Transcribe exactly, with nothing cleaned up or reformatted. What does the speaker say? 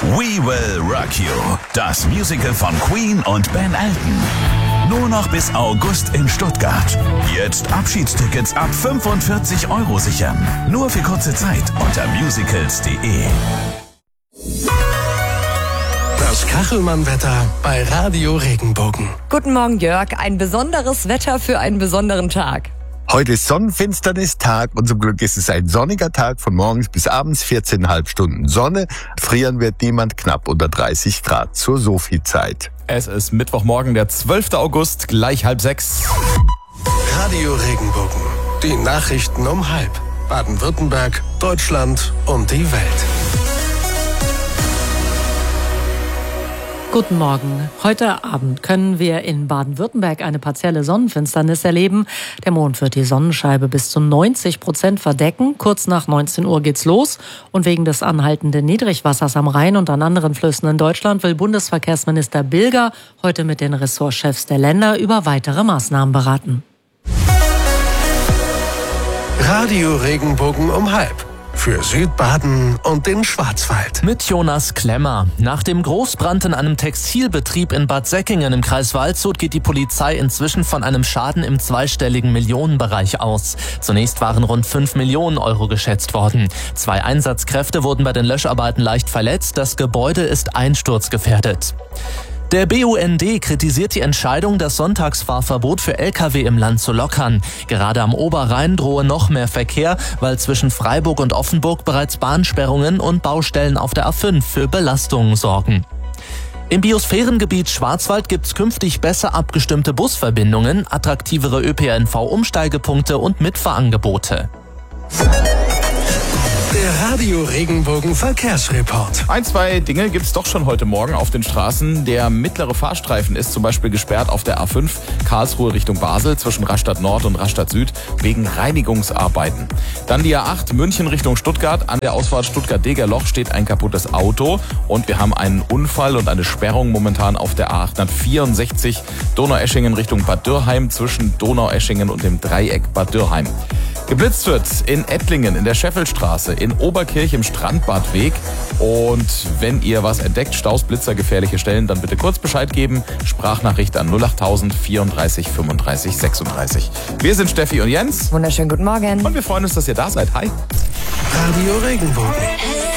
We Will Rock You, das Musical von Queen und Ben Elton. Nur noch bis August in Stuttgart. Jetzt Abschiedstickets ab fünfundvierzig Euro sichern. Nur für kurze Zeit unter musicals punkt de. Das Kachelmann-Wetter bei Radio Regenbogen. Guten Morgen, Jörg. Ein besonderes Wetter für einen besonderen Tag. Heute ist Sonnenfinsternis-Tag und zum Glück ist es ein sonniger Tag von morgens bis abends, vierzehn Komma fünf Stunden Sonne. Frieren wird niemand, knapp unter dreißig Grad zur Sophie-Zeit. Es ist Mittwochmorgen, der zwölfter August, gleich halb sechs. Radio Regenbogen. Die Nachrichten um halb. Baden-Württemberg, Deutschland und die Welt. Guten Morgen. Heute Abend können wir in Baden-Württemberg eine partielle Sonnenfinsternis erleben. Der Mond wird die Sonnenscheibe bis zu neunzig Prozent verdecken. Kurz nach neunzehn Uhr geht's los. Und wegen des anhaltenden Niedrigwassers am Rhein und an anderen Flüssen in Deutschland will Bundesverkehrsminister Bilger heute mit den Ressortchefs der Länder über weitere Maßnahmen beraten. Radio Regenbogen um halb. Für Südbaden und den Schwarzwald. Mit Jonas Klemmer. Nach dem Großbrand in einem Textilbetrieb in Bad Säckingen im Kreis Waldshut geht die Polizei inzwischen von einem Schaden im zweistelligen Millionenbereich aus. Zunächst waren rund fünf Millionen Euro geschätzt worden. Zwei Einsatzkräfte wurden bei den Löscharbeiten leicht verletzt. Das Gebäude ist einsturzgefährdet. Der B U N D kritisiert die Entscheidung, das Sonntagsfahrverbot für L K W im Land zu lockern. Gerade am Oberrhein drohe noch mehr Verkehr, weil zwischen Freiburg und Offenburg bereits Bahnsperrungen und Baustellen auf der A fünf für Belastungen sorgen. Im Biosphärengebiet Schwarzwald gibt's künftig besser abgestimmte Busverbindungen, attraktivere Ö P N V-Umsteigepunkte und Mitfahrangebote. Der Radio Regenbogen Verkehrsreport. Ein, zwei Dinge gibt's doch schon heute Morgen auf den Straßen. Der mittlere Fahrstreifen ist zum Beispiel gesperrt auf der A fünf Karlsruhe Richtung Basel zwischen Rastatt Nord und Rastatt Süd wegen Reinigungsarbeiten. Dann die A acht München Richtung Stuttgart. An der Ausfahrt Stuttgart-Degerloch steht ein kaputtes Auto und wir haben einen Unfall und eine Sperrung momentan auf der A achthundertvierundsechzig Donaueschingen Richtung Bad Dürrheim zwischen Donaueschingen und dem Dreieck Bad Dürrheim. Geblitzt wird in Ettlingen, in der Scheffelstraße, in Oberkirch im Strandbadweg. Und wenn ihr was entdeckt, Staus, Blitzer, gefährliche Stellen, dann bitte kurz Bescheid geben. Sprachnachricht an null acht tausend vierunddreißig fünfunddreißig sechsunddreißig. Wir sind Steffi und Jens. Wunderschönen guten Morgen. Und wir freuen uns, dass ihr da seid. Hi. Radio Regenbogen.